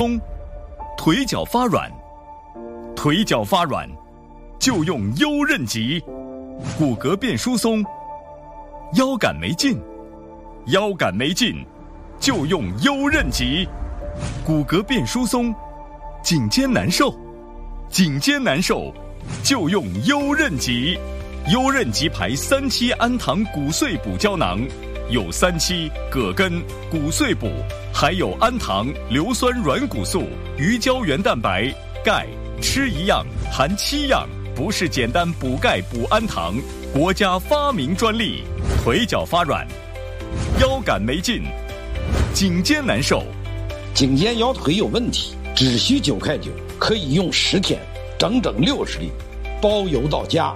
腿脚发软，腿脚发软就用优韧极；骨骼变疏松，腰杆没劲，腰杆没劲就用优韧极；骨骼变疏松，颈肩难受，颈肩难受就用优韧极。优韧极牌3期氨糖骨碎补胶囊，有3期、葛根、骨碎补，还有氨糖、硫酸软骨素、鱼胶原蛋白、钙，吃一样含7样，不是简单补钙补氨糖，国家发明专利。腿脚发软，腰杆没劲，颈肩难受， 颈肩腰腿有问题，只需9块9，可以用10天，整整60粒，包邮到家。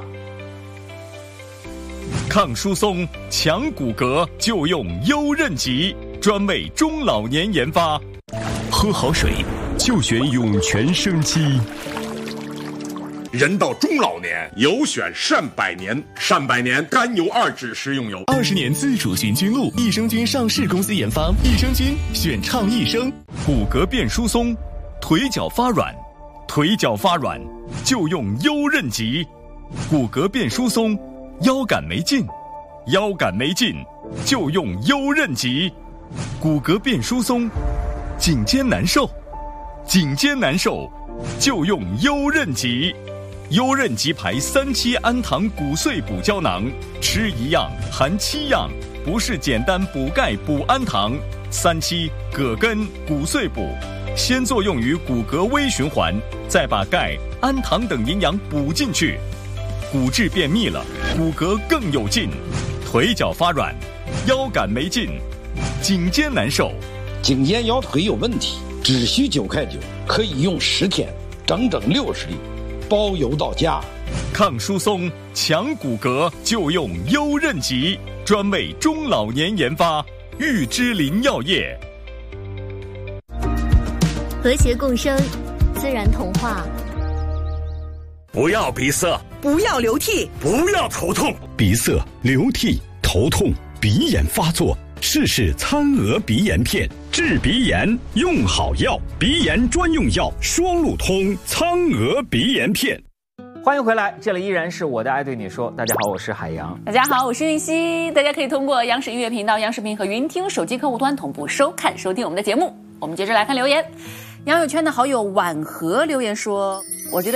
抗疏松、强骨骼就用优韧极，专为中老年研发。 喝好水就选涌泉生机。 人到中老年，有选善百年。善百年甘油2酯食用油 ，20年自主寻菌露，益生菌上市公司研发，益生菌选倡益生。 骨骼变疏松，腿脚发软，腿脚发软就用优韧极；骨骼变疏松，腰杆没劲，腰杆没劲就用优韧极；骨骼变疏松，颈肩难受，颈肩难受就用优韧极。优韧极牌3期氨糖骨碎补胶囊，吃一样含7样，不是简单补钙补氨糖。3期、葛根、骨碎补，先作用于骨骼微循环，再把钙、氨糖等营养补进去，骨质变密了，骨骼更有劲。腿脚发软，腰杆没劲，颈肩难受， 颈肩腰腿有问题，只需9块9，可以用10天，整整60粒，包邮到家。 抗疏松、强骨骼就用优韧极，专为中老年研发，玉芝林药业。 和谐共生，自然童话。 不要鼻塞， 不要流涕， 不要头痛。 鼻塞、流涕、头痛、鼻炎发作，试试苍娥鼻炎片，治鼻炎用好药，鼻炎专用药双路通苍娥鼻炎片。 欢迎回来，这里依然是我的爱对你说。大家好，我是海洋。 大家好，我是韵熙。大家可以通过央视音乐频道、央视频和云听手机客户端同步收看收听我们的节目。我们接着来看留言。杨友圈的好友婉和留言说，我觉得